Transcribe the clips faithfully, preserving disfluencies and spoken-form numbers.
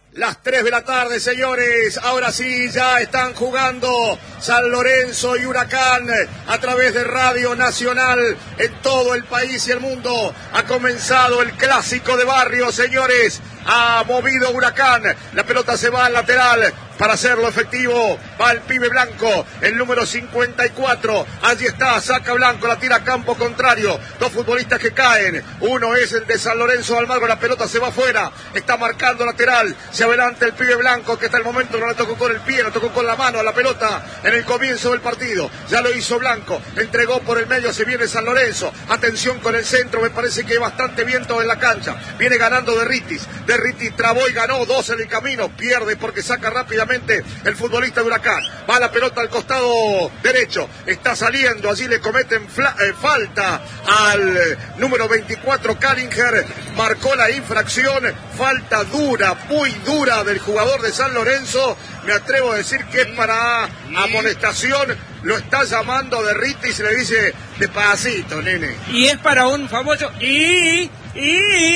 Las tres de la tarde, señores. Ahora sí, ya están jugando San Lorenzo y Huracán a través de Radio Nacional en todo el país y el mundo. Ha comenzado el clásico de barrio, señores. Ha movido Huracán. La pelota se va al lateral. Para hacerlo efectivo, va el pibe Blanco, el número cincuenta y cuatro. Allí está, saca Blanco, la tira a campo contrario. Dos futbolistas que caen. Uno es el de San Lorenzo Almagro. La pelota se va afuera. Está marcando lateral. Se adelanta el pibe Blanco, que hasta el momento no le tocó con el pie, no tocó con la mano a la pelota en el comienzo del partido. Ya lo hizo Blanco. Entregó por el medio, se viene San Lorenzo. Atención con el centro, me parece que hay bastante viento en la cancha. Viene ganando Derritis. Derritis trabó y ganó dos en el camino. Pierde porque saca rápidamente el futbolista de Huracán. Va la pelota al costado derecho. Está saliendo. Allí le cometen fla- eh, falta al eh, número veinticuatro, Kallinger. Marcó la infracción. Falta dura, muy dura del jugador de San Lorenzo. Me atrevo a decir que es para amonestación. Lo está llamando Derritis y le dice: despacito, nene. Y es para un famoso y y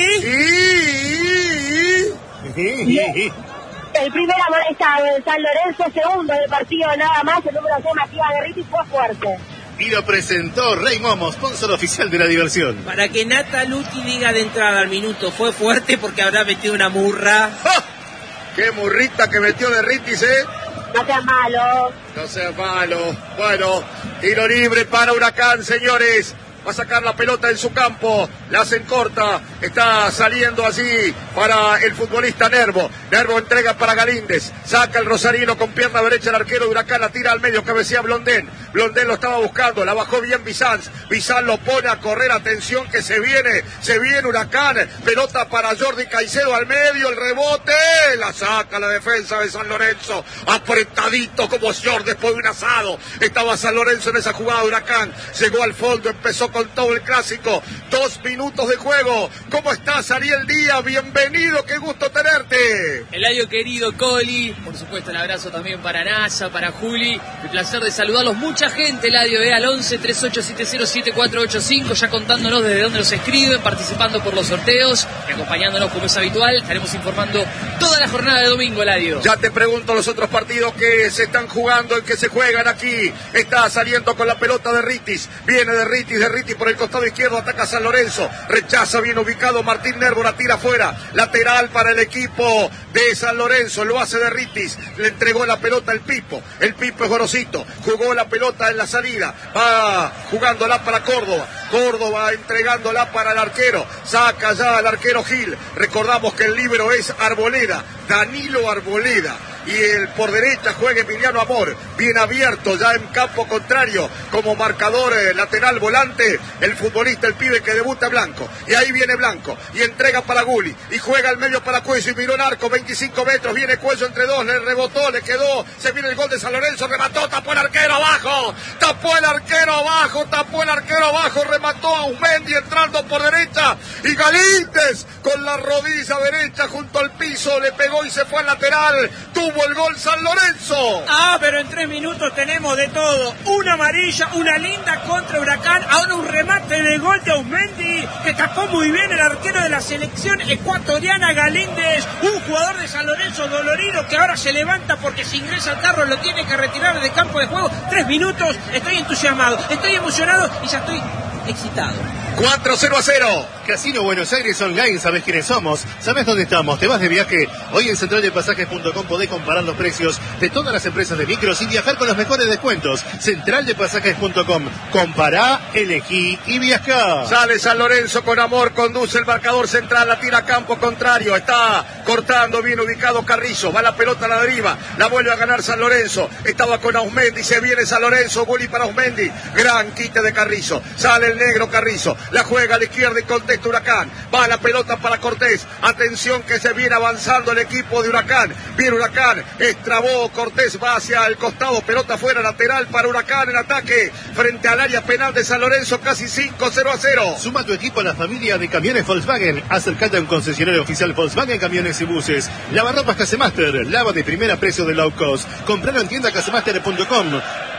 y El primer amonestado de San Lorenzo, segundo del partido nada más, el número seis, Matías Derritis, fue fuerte. Y lo presentó Rey Momo, sponsor oficial de la diversión. Para que Nata Luti diga de entrada al minuto, fue fuerte porque habrá metido una murra. ¡Ja! ¡Qué murrita que metió Derritis, eh! No sea malo. No sea malo. Bueno, tiro libre para Huracán, señores. Va a sacar la pelota en su campo. La hacen corta. Está saliendo allí para el futbolista Nervo. Nervo entrega para Galíndez. Saca el rosarino con pierna derecha el arquero de Huracán. La tira al medio. Cabecea Blondén. Blondén lo estaba buscando. La bajó bien Bizanz. Bizanz lo pone a correr. Atención que se viene. Se viene Huracán. Pelota para Jordi Caicedo al medio. El rebote. La saca la defensa de San Lorenzo. Apretadito como Jordi después de un asado. Estaba San Lorenzo en esa jugada de Huracán. Llegó al fondo. Empezó con todo el clásico. Dos minutos de juego. ¿Cómo estás, Ariel Díaz? Bienvenido, qué gusto tenerte. Eladio querido, Coli, por supuesto el abrazo también para Nasa, para Juli. El placer de saludarlos. Mucha gente, Eladio, eh, al once, treinta y ocho setenta, siete cuatro ocho cinco, ya contándonos desde dónde nos escriben, participando por los sorteos y acompañándonos como es habitual. Estaremos informando toda la jornada de domingo, Eladio. Ya te pregunto los otros partidos que se están jugando, el que se juegan aquí. Está saliendo con la pelota de Derritis. Viene Derritis, Derritis por el costado izquierdo, ataca San Lorenzo, rechaza bien ubicado Martín Nervo, la tira afuera, lateral para el equipo de San Lorenzo, lo hace Derritis, le entregó la pelota al Pipo, el Pipo es Gorosito, jugó la pelota en la salida, va jugándola para Córdoba, Córdoba entregándola para el arquero, saca ya al arquero Gil, recordamos que el líbero es Arboleda, Danilo Arboleda. Y el por derecha juega Emiliano Amor, bien abierto ya en campo contrario, como marcador eh, lateral volante, el futbolista, el pibe que debuta Blanco, y ahí viene Blanco, y entrega para Guli, y juega al medio para Cuello, y miró el arco, veinticinco metros, viene Cuello entre dos, le rebotó, le quedó, se viene el gol de San Lorenzo, remató, tapó el arquero abajo, tapó el arquero abajo, tapó el arquero abajo, remató a Usmendi entrando por derecha, y Galíndez con la rodilla derecha junto al piso, le pegó y se fue al lateral, tuvo el gol San Lorenzo. Ah, pero en tres minutos tenemos de todo. Una amarilla, una linda contra Huracán, ahora un remate de gol de Usmendi, que tapó muy bien el arquero de la selección ecuatoriana Galíndez, un jugador de San Lorenzo dolorido que ahora se levanta porque si ingresa al carro lo tiene que retirar del campo de juego. Tres minutos, estoy entusiasmado, estoy emocionado y ya estoy excitado. cuatro cero a cero. Casino Buenos Aires Online, ¿sabés quiénes somos? ¿Sabés dónde estamos? ¿Te vas de viaje? Hoy en central de pasajes punto com podés comparar los precios de todas las empresas de micros y viajar con los mejores descuentos. central de pasajes punto com. Compará, elegí y viajá. Sale San Lorenzo con Amor, conduce el marcador central, la tira a campo contrario, está cortando bien ubicado Carrizo, va la pelota a la deriva, la vuelve a ganar San Lorenzo, estaba con Ausmendi, se viene San Lorenzo, Guli para Ausmendi, gran quite de Carrizo, sale el negro Carrizo, la juega a la izquierda y contesta Huracán, va la pelota para Cortés, atención que se viene avanzando el equipo de Huracán, viene Huracán, estrabó Cortés, va hacia el costado, pelota fuera, lateral para Huracán en ataque, frente al área penal de San Lorenzo, casi cinco cero a cero. Suma tu equipo a la familia de camiones Volkswagen, acércate a un concesionario oficial Volkswagen Camiones y Buses, lavarropas Casemaster, lava de primera precio de low cost, compralo en tienda casemaster punto com.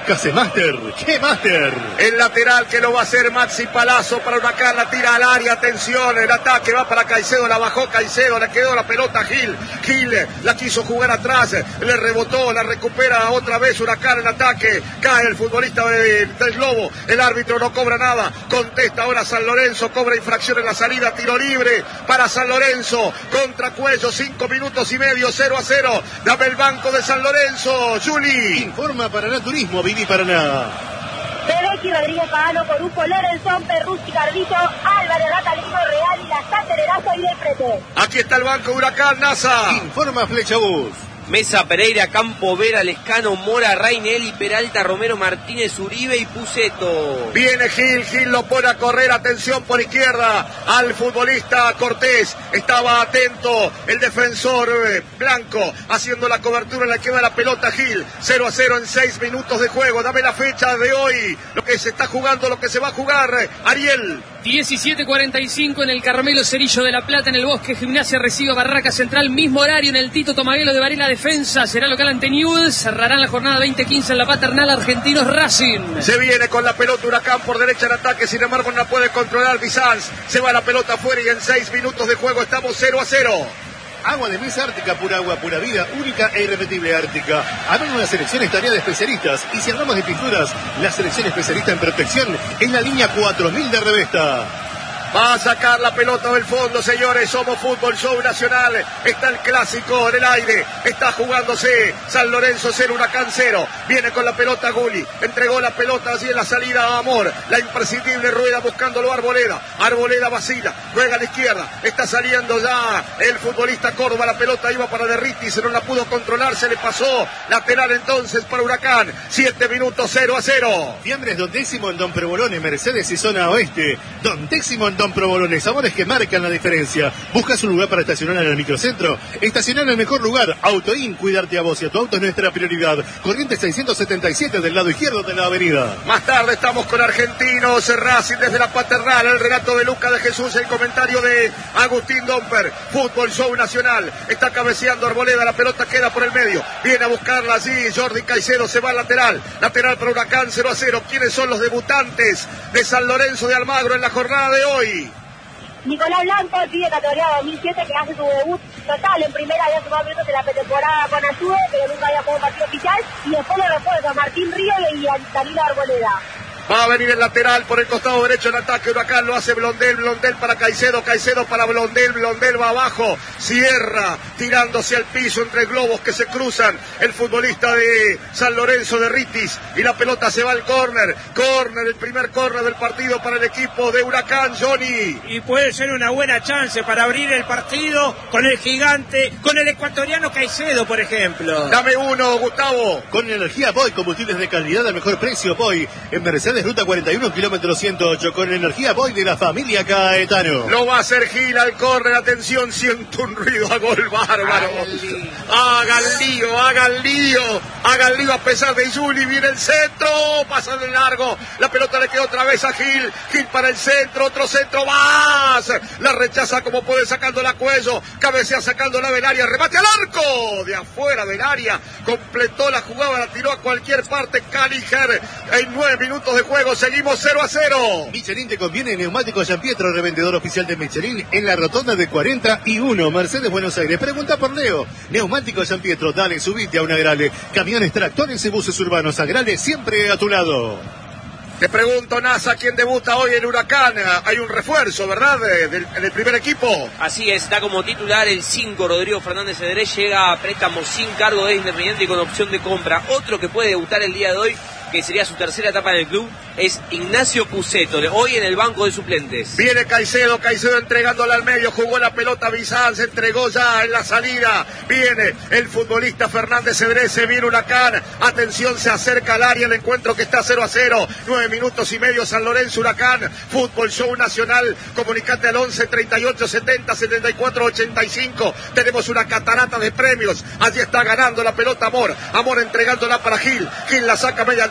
Casemaster, ¿qué Master? El lateral que lo va a hacer Maxi Palazzo para Huracán, la tira al área, atención, el ataque va para Caicedo, la bajó Caicedo, le quedó la pelota a Gil, Gil la quiso jugar atrás, le rebotó, la recupera otra vez Huracán en ataque, cae el futbolista de, del Globo, el árbitro no cobra nada, contesta ahora San Lorenzo, cobra infracción en la salida, tiro libre para San Lorenzo, contra Cuello, cinco minutos y medio, cero a cero, dame el banco de San Lorenzo, Juli. Informa Paraná Turismo, Vini Paraná. Bebequi, Rodríguez Pagano, Corujo, Lorenzón, Perruzzi, Cardito, Álvarez, Ratalino, Real y la Santelerazo y del Prete. Aquí está el banco de Huracán, NASA. Informa Flechabús. Mesa, Pereira, Campo, Vera, Lescano, Mora, Rainelli, Peralta, Romero, Martínez, Uribe y Puceto. Viene Gil, Gil lo pone a correr, atención por izquierda al futbolista Cortés, estaba atento el defensor eh, Blanco, haciendo la cobertura, le queda la pelota Gil, cero a cero en seis minutos de juego, dame la fecha de hoy, lo que se está jugando, lo que se va a jugar, Ariel. diecisiete cuarenta y cinco en el Carmelo Cerillo de La Plata, en el Bosque, Gimnasia recibe a Barraca Central, mismo horario en el Tito Tomaguelo de Varela Defensa, será local ante Newell's, cerrarán la jornada veinte quince en la Paternal, Argentinos Racing. Se viene con la pelota Huracán por derecha en ataque, sin embargo no la puede controlar Bizanz, se va la pelota afuera y en seis minutos de juego estamos cero a cero. Agua de mesa Ártica, pura agua, pura vida, única e irrepetible Ártica. Habrá una selección estaría de especialistas. Y si hablamos de pinturas, la selección especialista en protección es la línea cuatro mil de Revesta. Va a sacar la pelota del fondo, señores. Somos Fútbol Show Nacional. Está el clásico en el aire. Está jugándose San Lorenzo cero, Huracán cero. Viene con la pelota Gulli. Entregó la pelota allí en la salida a Amor. La imprescindible rueda buscándolo a Arboleda. Arboleda vacila. Juega a la izquierda. Está saliendo ya el futbolista Córdoba. La pelota iba para Derriti. Se no la pudo controlar. Se le pasó. Lateral entonces para Huracán. Siete minutos, cero a cero. Fiambres Don Décimo en Don Provolone, Mercedes y zona oeste. Don Décimo en Don Provolone, sabores que marcan la diferencia. ¿Buscas un lugar para estacionar en el microcentro? Estacionar en el mejor lugar. Autoin, cuidarte a vos y a tu auto es nuestra prioridad. Corriente seiscientos setenta y siete del lado izquierdo de la avenida. Más tarde estamos con Argentinos Racing desde la Paternal. El relato de Luca de Jesús, el comentario de Agustín Domper. Fútbol Show Nacional. Está cabeceando Arboleda, la pelota queda por el medio. Viene a buscarla allí Jordi Caicedo, se va al lateral. Lateral para Huracán, cero a cero. ¿Quiénes son los debutantes de San Lorenzo de Almagro en la jornada de hoy? Nicolás Blanco, el pibe categoría dos mil siete que hace su debut total en primera, había sumado minutos en la pretemporada con Azúe, pero nunca había jugado un partido oficial, y después lo refuerza Martín Río y Danilo Arboleda. Va a venir el lateral por el costado derecho en ataque. Huracán lo hace Blondel, Blondel para Caicedo, Caicedo para Blondel, Blondel va abajo, cierra, tirándose al piso entre globos que se cruzan. El futbolista de San Lorenzo de Ritis y la pelota se va al córner. Córner, el primer córner del partido para el equipo de Huracán, Johnny. Y puede ser una buena chance para abrir el partido con el gigante, con el ecuatoriano Caicedo, por ejemplo. Dame uno, Gustavo. Con energía Boy, combustibles de calidad al mejor precio. Boy, en Mercedes Ruta cuarenta y uno, kilómetro ciento ocho, con energía Boy de la familia Caetano. Lo va a hacer Gil al córner, atención, siento un ruido a gol bárbaro. Hagan lío, hagan lío, hagan lío a pesar de Juli, viene el centro, pasa de largo, la pelota le quedó otra vez a Gil, Gil para el centro, otro centro más, la rechaza como puede sacándola a cuello, cabecea sacándola del área, remate al arco, de afuera del área, completó la jugada, la tiró a cualquier parte, Caliger, en nueve minutos de juego, seguimos cero a cero. Michelin te conviene, neumáticos San Pietro, revendedor oficial de Michelin en la rotonda de cuarenta y uno, Mercedes Buenos Aires. Pregunta por Leo. Neumáticos San Pietro, dale, subite a una Agrale. Camiones, tractores y buses urbanos, Agrale siempre a tu lado. Te pregunto, Nasa, ¿quién debuta hoy en Huracán? Hay un refuerzo, ¿verdad? Del, del primer equipo. Así es, está como titular el cinco, Rodrigo Fernández Cedrés, llega a préstamo sin cargo de Independiente y con opción de compra. Otro que puede debutar el día de hoy, que sería su tercera etapa en el club, es Ignacio Puceto, hoy en el banco de suplentes. Viene Caicedo, Caicedo entregándola al medio, jugó la pelota Bizán, se entregó ya en la salida. Viene el futbolista Fernández Cedrés, se viene Huracán, atención, se acerca al área el encuentro que está cero a cero, nueve minutos y medio, San Lorenzo Huracán, Fútbol Show Nacional, comunicate al once, treinta y ocho, setenta, setenta y cuatro, ochenta y cinco, tenemos una catarata de premios, allí está ganando la pelota Amor, Amor entregándola para Gil, Gil la saca media altura,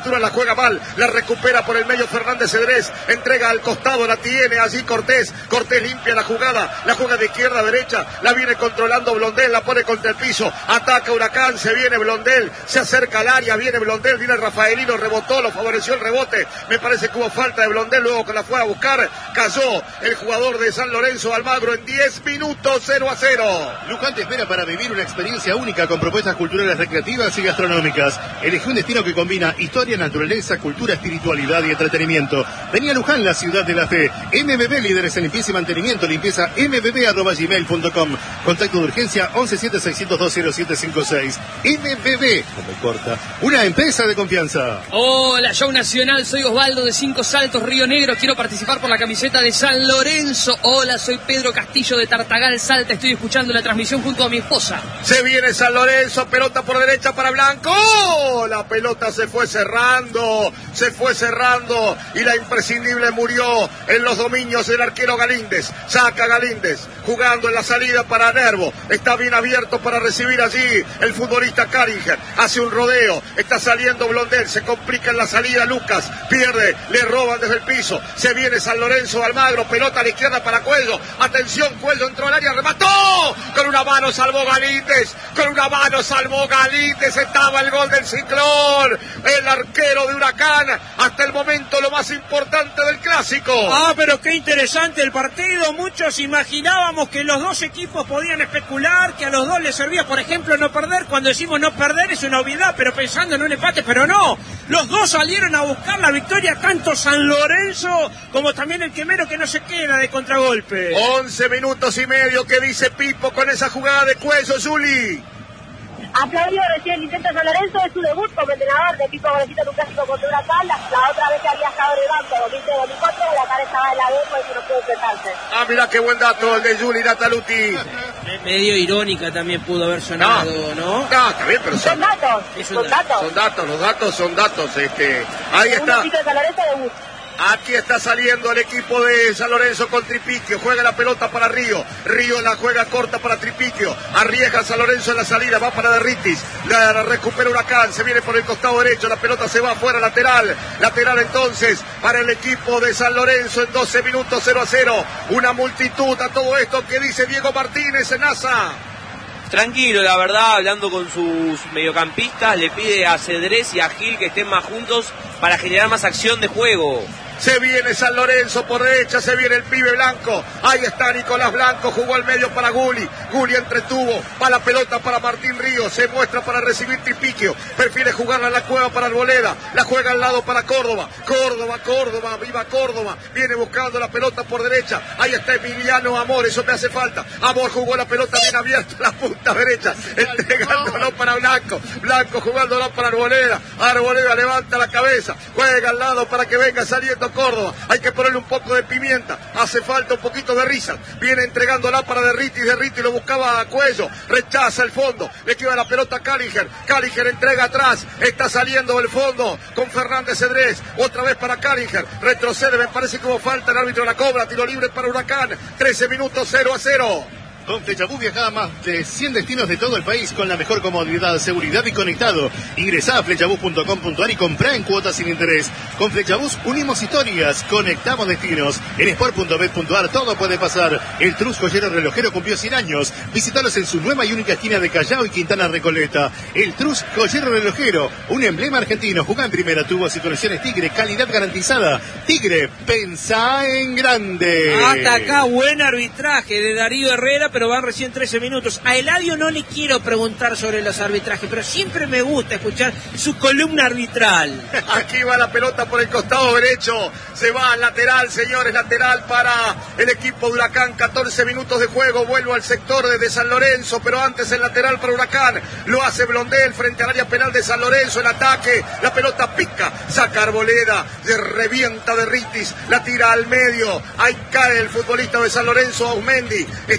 altura la juega mal, la recupera por el medio Fernández Cedrés, entrega al costado, la tiene allí Cortés, Cortés limpia la jugada, la juega de izquierda a derecha, la viene controlando Blondel, la pone contra el piso, ataca Huracán, se viene Blondel, se acerca al área, viene Blondel, viene Rafaelino, rebotó, lo favoreció el rebote, me parece que hubo falta de Blondel, luego que la fue a buscar, cayó el jugador de San Lorenzo, Almagro, en diez minutos, cero a cero. Luján te espera para vivir una experiencia única con propuestas culturales, recreativas y gastronómicas. Elegí un destino que combina historia, naturaleza, cultura, espiritualidad y entretenimiento. Vení a Luján, la ciudad de la fe. M B B, líderes en limpieza y mantenimiento, limpieza m b b arroba gmail punto com. Contacto de urgencia once siete seiscientos dos cero siete cinco seis. M B B, como corta, una empresa de confianza. Hola, show nacional, soy Osvaldo de Cinco Saltos, Río Negro, quiero participar por la camiseta de San Lorenzo. Hola, soy Pedro Castillo de Tartagal, Salta, estoy escuchando la transmisión junto a mi esposa. Se viene San Lorenzo, pelota por derecha para Blanco, ¡oh! La pelota se fue cerrando, se fue cerrando y la imprescindible murió en los dominios del arquero Galíndez. Saca Galíndez, jugando en la salida para Nervo, está bien abierto para recibir allí el futbolista Caringer, hace un rodeo, está saliendo Blondel, se complica en la salida Lucas, pierde, le roban desde el piso, se viene San Lorenzo, Almagro, pelota a la izquierda para Cuello, atención, Cuello entró al área, remató, con una mano salvó Galíndez, con una mano salvó Galíndez, estaba el gol del Ciclón, el arquero de Huracán, hasta el momento lo más importante del clásico. Ah, pero qué interesante el partido, muchos imaginábamos que los dos equipos podían especular, que a los dos les servía, por ejemplo, no perder. Cuando decimos no perder es una obviedad, pero pensando en un empate, pero no, los dos salieron a buscar la victoria, tanto San Lorenzo como también el Quemero, que no se queda de contragolpe. once minutos y medio, que dice Pipo con esa jugada de Cuello, Juli. Aplaudió recién el intento de San Lorenzo, es su debut como entrenador de Pipo Golecito en un clásico contra Huracán. La, la otra vez que había estado en el banco, dos mil tres dos mil cuatro, Huracán estaba en la B, por eso no pudo enfrentarse. Ah, mirá qué buen dato el de Juli Nataluti. Medio irónica también pudo haber sonado, ¿no? No, no, está bien, pero son, Son datos, Es son un datos. son datos, los datos son datos. Este, ahí Un está. chico de San Lorenzo debut. Aquí está saliendo el equipo de San Lorenzo con Tripiquio, juega la pelota para Río, Río la juega corta para Tripiquio, arriesga San Lorenzo en la salida, va para Derritis, la, la recupera Huracán, se viene por el costado derecho, la pelota se va afuera, lateral, lateral entonces para el equipo de San Lorenzo en doce minutos, cero a cero, una multitud a todo esto que dice Diego Martínez en Asa. Tranquilo, la verdad, hablando con sus mediocampistas, le pide a Cedrés y a Gil que estén más juntos para generar más acción de juego. Se viene San Lorenzo por derecha, se viene el pibe Blanco. Ahí está Nicolás Blanco, jugó al medio para Guli. Guli entretuvo, va la pelota para Martín Ríos, se muestra para recibir Tripiquio. Prefiere jugarla en la cueva para Arboleda, la juega al lado para Córdoba. Córdoba, Córdoba, viva Córdoba. Viene buscando la pelota por derecha. Ahí está Emiliano Amor, eso me hace falta. Amor jugó la pelota bien abierta, la punta derecha, entregándolo para Blanco. Blanco jugándolo para Arboleda. Arboleda levanta la cabeza, juega al lado para que venga saliendo Córdoba, hay que ponerle un poco de pimienta, hace falta un poquito de risa, viene entregándola para Derriti, Derriti lo buscaba a Cuello, rechaza el fondo, le queda la pelota a Caliger, Caliger entrega atrás, está saliendo del fondo con Fernández Cedrés, otra vez para Caliger, retrocede, me parece que hubo falta, el árbitro la cobra, tiro libre para Huracán, trece minutos, cero a cero. Con Flechabús viaja a más de cien destinos de todo el país con la mejor comodidad, seguridad y conectado. Ingresá a flechabús punto com punto ar y comprá en cuotas sin interés. Con Flechabús unimos historias, conectamos destinos. En sport punto bet punto ar todo puede pasar. El Trus Joyero Relojero cumplió cien años. Visítalos en su nueva y única esquina de Callao y Quintana Recoleta. El Trus Joyero Relojero, un emblema argentino. Jugá en primera, tubos y conexiones Tigre, calidad garantizada. Tigre, pensá en grande. Hasta acá buen arbitraje de Darío Herrera, pero van recién trece minutos. A Eladio no le quiero preguntar sobre los arbitrajes, pero siempre me gusta escuchar su columna arbitral. Aquí va la pelota por el costado derecho, se va al lateral, señores, lateral para el equipo de Huracán, catorce minutos de juego, vuelvo al sector de San Lorenzo, pero antes el lateral para Huracán, lo hace Blondel frente al área penal de San Lorenzo, el ataque, la pelota pica, saca Arboleda, se revienta de Ritis, la tira al medio, ahí cae el futbolista de San Lorenzo, Aumendi, está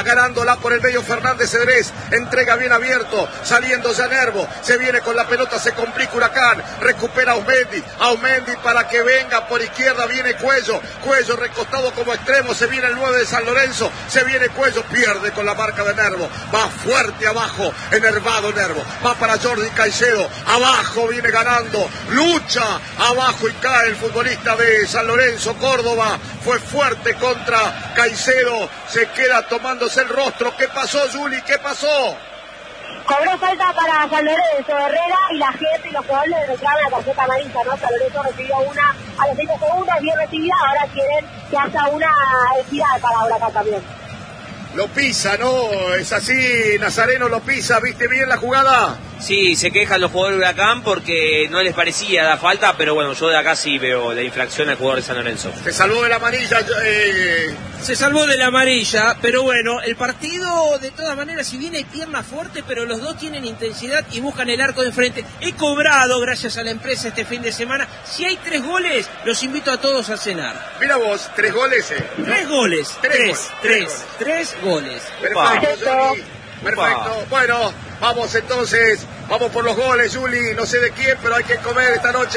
ganándola por el medio Fernández Cedrés, entrega bien abierto, saliendo ya Nervo, se viene con la pelota, se complica Huracán, recupera a Aumendi, Aumendi para que venga por izquierda, viene Cuello, Cuello recostado como extremo, se viene el nueve de San Lorenzo, se viene Cuello, pierde con la marca de Nervo, va fuerte abajo, enervado Nervo, va para Jordi Caicedo, abajo viene ganando, lucha, abajo y cae el futbolista de San Lorenzo, Córdoba, fue fuerte contra Caicedo, se queda tomándose el rostro. ¿Qué pasó, Juli? ¿Qué pasó? Cobró falta para San Lorenzo, Herrera, y la gente y los jugadores le reclaman la tarjeta amarilla, ¿no? San Lorenzo recibió una a los veinte segundos, bien recibida, ahora quieren que haya una equidad para Huracán también. Lo pisa, ¿no? Es así, Nazareno lo pisa, ¿viste bien la jugada? Sí, se quejan los jugadores de Huracán porque no les parecía la falta, pero bueno, yo de acá sí veo la infracción al jugador de San Lorenzo. Se salvó de la amarilla. Eh... Se salvó de la amarilla, pero bueno, el partido de todas maneras, si bien hay pierna fuerte, pero los dos tienen intensidad y buscan el arco de enfrente. He cobrado, gracias a la empresa, este fin de semana. Si hay tres goles, los invito a todos a cenar. Mira vos, tres goles. Eh. Tres goles, tres, tres, tres, tres goles. Perfecto, perfecto. Bueno, vamos entonces, vamos por los goles, Juli, no sé de quién, pero hay que comer esta noche.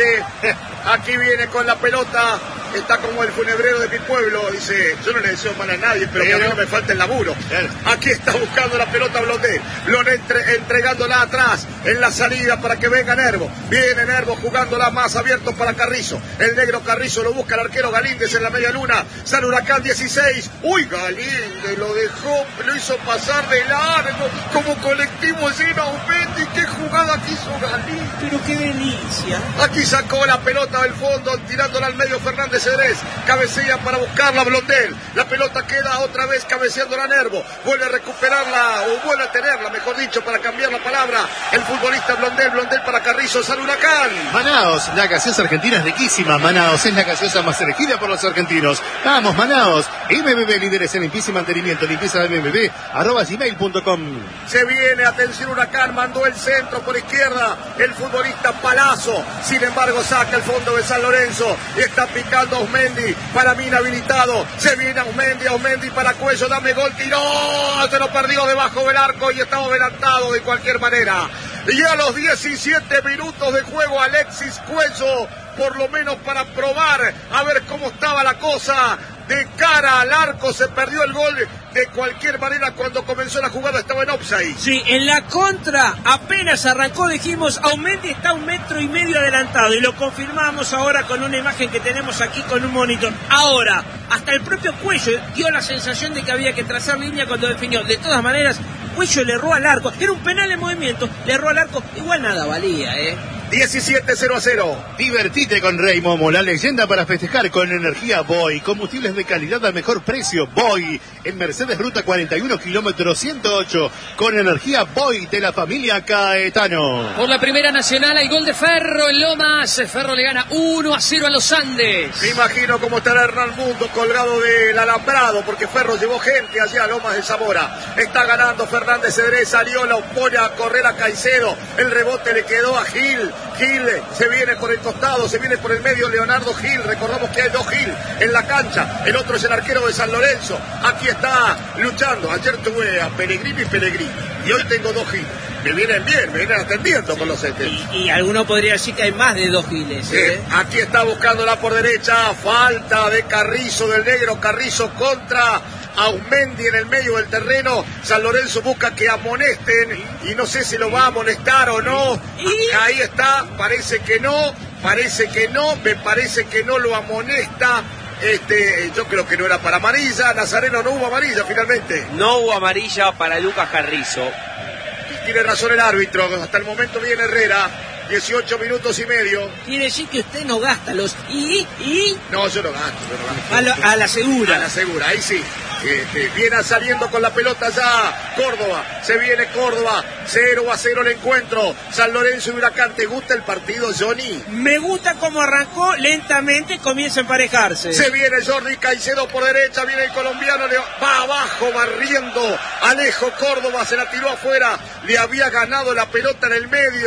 Aquí viene con la pelota, está como el funebrero de mi pueblo, dice, yo no le deseo mal a nadie, pero que a mí no me falta el laburo. Aquí está buscando la pelota Blondel, Blondel entre, entregándola atrás, en la salida para que venga Nervo. Viene Nervo jugándola más abierto para Carrizo, el negro Carrizo lo busca el arquero Galíndez en la media luna, San Huracán dieciséis, uy, Galíndez lo dejó, lo hizo pasar de largo, como colectivo lleno a Aumendi, qué jugada que hizo Galíndez. Pero qué delicia. Aquí sacó la pelota del fondo, tirándola al medio Fernández Cedrés, cabecea para buscarla Blondel, la pelota queda otra vez cabeceando la Nervo, vuelve a recuperarla, o vuelve a tenerla, mejor dicho, para cambiar la palabra, el futbolista Blondel, Blondel para Carrizo, San Huracán. Manaos, la gaseosa argentina es riquísima, Manaos es la gaseosa más elegida por los argentinos. Vamos, Manaos, M B B, líderes en limpieza y mantenimiento, limpieza de M B B, arroba gmail punto com. Se viene, atención Huracán, mandó el centro por izquierda, el futbolista Palazzo, sin embargo saca el fondo de San Lorenzo y está picando Aumendi, para mí inhabilitado, se viene Aumendi, Aumendi para Cuello, dame gol, tiró, se lo perdió debajo del arco y estaba adelantado de cualquier manera. Y a los diecisiete minutos de juego Alexis Cuello, por lo menos para probar a ver cómo estaba la cosa, de cara al arco, se perdió el gol. De cualquier manera, cuando comenzó la jugada estaba en offside. Sí, en la contra, apenas arrancó, dijimos, Aumendi está un metro y medio adelantado, y lo confirmamos ahora con una imagen que tenemos aquí con un monitor. Ahora, hasta el propio Cuello dio la sensación de que había que trazar línea cuando definió. De todas maneras, Cuello le erró al arco, era un penal en movimiento, le erró al arco, igual nada valía, ¿eh? diecisiete cero a cero. Divertite con Rey Momo, la leyenda para festejar con energía Boy. Combustibles de calidad al mejor precio. Boy, en Mercedes Ruta cuarenta y uno, kilómetro ciento ocho. Con energía Boy de la familia Caetano. Por la Primera Nacional hay gol de Ferro en Lomas. Ferro le gana uno a cero a los Andes. Me imagino cómo estará Hernán Mundo colgado del alambrado, porque Ferro llevó gente allá a Lomas de Zamora. Está ganando Fernández Cedrés, salió, la opone a correr a Caicedo. El rebote le quedó a Gil. Gil se viene por el costado, se viene por el medio Leonardo Gil. Recordamos que hay dos Gil en la cancha. El otro es el arquero de San Lorenzo. Aquí está luchando. Ayer tuve a Pellegrini y Pellegrini. Y hoy tengo dos Gil. Me vienen bien, me vienen atendiendo con los setes. Y, y alguno podría decir que hay más de dos Giles. ¿eh? Eh, aquí está buscándola por derecha. Falta de Carrizo, del negro Carrizo contra Aumendi en el medio del terreno. San Lorenzo busca que amonesten y no sé si lo va a amonestar o no. ¿Y? Ahí está, parece que no, parece que no, me parece que no lo amonesta. Este, yo creo que no era para amarilla. Nazareno, no hubo amarilla finalmente. No hubo amarilla para Lucas Carrizo. Tiene razón el árbitro, hasta el momento viene Herrera. dieciocho minutos y medio. Quiere decir que usted no gasta los y, y... No, yo no gasto, yo no gasto. A, lo, a la segura. A la segura, ahí sí. Este, viene saliendo con la pelota ya Córdoba, se viene Córdoba, cero a cero el encuentro, San Lorenzo y Huracán. ¿Te gusta el partido, Johnny? Me gusta cómo arrancó, lentamente comienza a emparejarse. Se viene Jordi Caicedo por derecha, viene el colombiano, le va abajo barriendo, Alejo Córdoba se la tiró afuera, le había ganado la pelota en el medio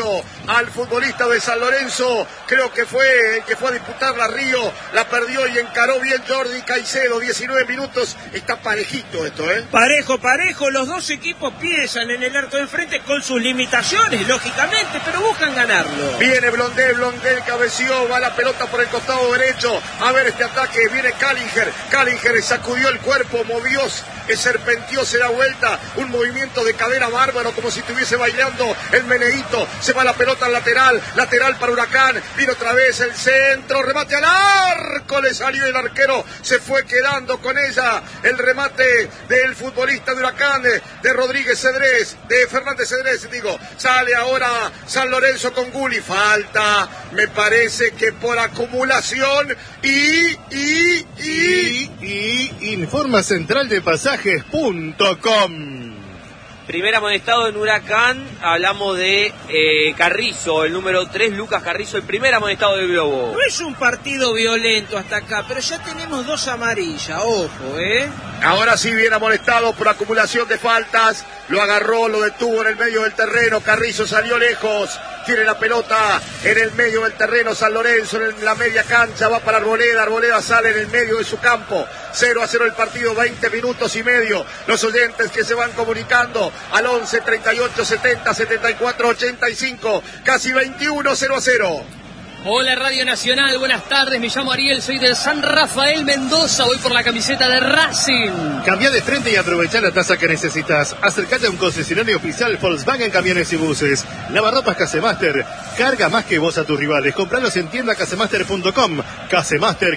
al futbolista de San Lorenzo. Creo que fue el que fue a disputar la Río, la perdió y encaró bien Jordi Caicedo. diecinueve minutos, está parejito esto, ¿eh? Parejo, parejo, los dos equipos piensan en el arco de frente con sus limitaciones, lógicamente, pero buscan ganarlo. Viene Blondel, Blondel cabeció, va la pelota por el costado derecho. A ver este ataque, viene Callinger. Callinger sacudió el cuerpo, movió, serpentió, se da vuelta. Un movimiento de cadera bárbaro, como si estuviese bailando el meneíto. Se va la pelota al lateral, lateral para Huracán. Viene otra vez el centro, remate al arco, le salió el arquero, se fue quedando con ella. El remate del futbolista de Huracán, de, de Rodríguez Cedrés, de Fernández Cedrés, digo. Sale ahora San Lorenzo con Gulli. Falta, me parece que por acumulación y, y, y, y, y informa central de pasajes punto com. Primer amonestado en Huracán, hablamos de eh, Carrizo, el número tres, Lucas Carrizo, el primer amonestado del Globo. No es un partido violento hasta acá, pero ya tenemos dos amarillas, ojo, ¿eh? Ahora sí viene amonestado por acumulación de faltas, lo agarró, lo detuvo en el medio del terreno, Carrizo salió lejos, tiene la pelota en el medio del terreno, San Lorenzo en la media cancha, va para Arboleda, Arboleda sale en el medio de su campo, cero a cero el partido, veinte minutos y medio, los oyentes que se van comunicando al once, treinta y ocho, setenta, setenta y cuatro, ochenta y cinco, casi veintiuno, cero a cero. Hola Radio Nacional, buenas tardes, me llamo Ariel, soy del San Rafael Mendoza, voy por la camiseta de Racing. Cambia de frente y aprovecha la tasa que necesitas. Acércate a un concesionario oficial Volkswagen Camiones y Buses. Lavarropas Casemaster, carga más que vos a tus rivales. Compralos en tienda casemaster punto com. Casemaster.